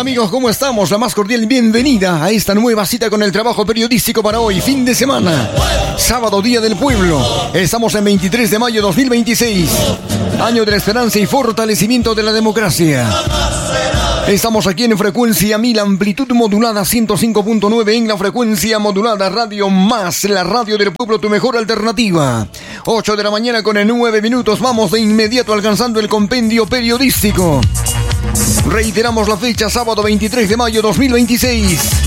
amigos? ¿Cómo estamos? La más cordial bienvenida a esta nueva cita con el trabajo periodístico para hoy, fin de semana. Sábado, Día del Pueblo. Estamos en 23 de mayo 2026. Año de la esperanza y fortalecimiento de la democracia. Estamos aquí en frecuencia 1000, amplitud modulada 105.9 en la frecuencia modulada Radio Más, la radio del pueblo, tu mejor alternativa. 8 de la mañana con 9 minutos, vamos de inmediato alcanzando el compendio periodístico. Reiteramos la fecha, sábado 23 de mayo 2026.